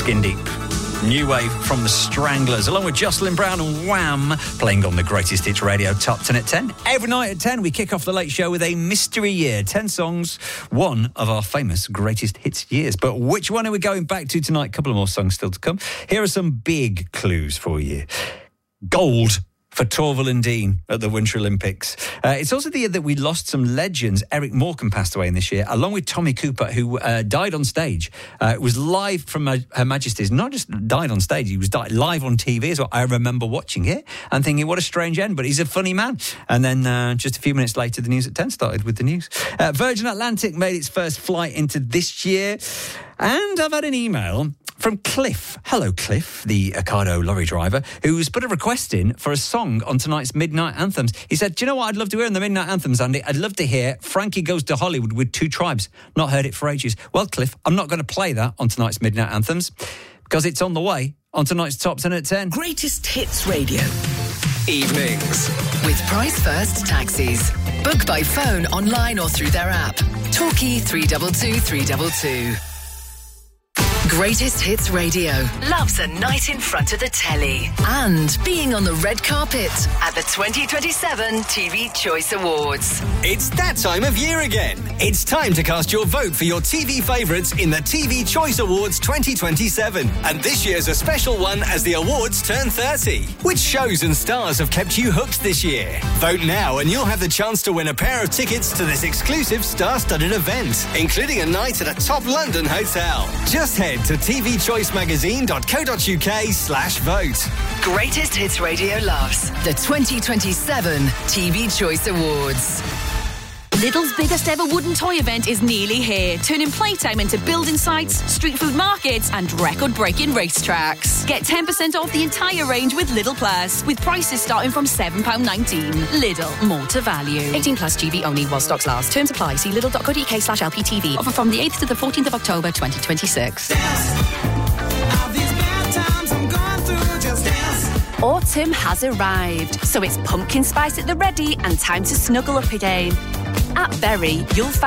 Skin Deep. New Wave from the Stranglers, along with Jocelyn Brown and Wham, playing on the Greatest Hits Radio Top 10 at 10. Every night at 10, we kick off the Late Show with a mystery year. 10 songs, one of our famous Greatest Hits years. But which one are we going back to tonight? A couple of more songs still to come. Here are some big clues for you. Gold for Torvill and Dean at the Winter Olympics. It's also the year that we lost some legends. Eric Morecambe passed away in this year, along with Tommy Cooper, who died on stage. It was live from Her Majesty's. Not just died on stage, he was live on TV as well. I remember watching it and thinking, what a strange end, but he's a funny man. And then just a few minutes later, the news at 10 started with the news. Virgin Atlantic made its first flight into this year. And I've had an email from Cliff. Hello, Cliff, the Ocado lorry driver, who's put a request in for a song on tonight's Midnight Anthems. He said, do you know what I'd love to hear in the Midnight Anthems, Andy? I'd love to hear Frankie Goes to Hollywood with Two Tribes. Not heard it for ages. Well, Cliff, I'm not going to play that on tonight's Midnight Anthems because it's on the way on tonight's Top 10 at 10. Greatest Hits Radio. Evenings. With Price First Taxis. Book by phone, online or through their app. Torquay 322 322. Greatest Hits Radio loves a night in front of the telly and being on the red carpet at the 2027 TV Choice Awards. It's that time of year again. It's time to cast your vote for your TV favourites in the TV Choice Awards 2027. And this year's a special one as the awards turn 30. Which shows and stars have kept you hooked this year? Vote now and you'll have the chance to win a pair of tickets to this exclusive star-studded event, including a night at a top London hotel. Just head to tvchoicemagazine.co.uk/vote. Greatest Hits Radio loves the 2027 TV Choice Awards. Lidl's biggest ever wooden toy event is nearly here, turning playtime into building sites, street food markets and record-breaking racetracks. Get 10% off the entire range with Lidl Plus, with prices starting from £7.19. Lidl, more to value. 18 plus GB only while stocks last. Terms apply. See lidl.co.uk/LPTV. Offer from the 8th to the 14th of October 2026. Autumn has arrived, so it's pumpkin spice at the ready and time to snuggle up again. At Berry, you'll find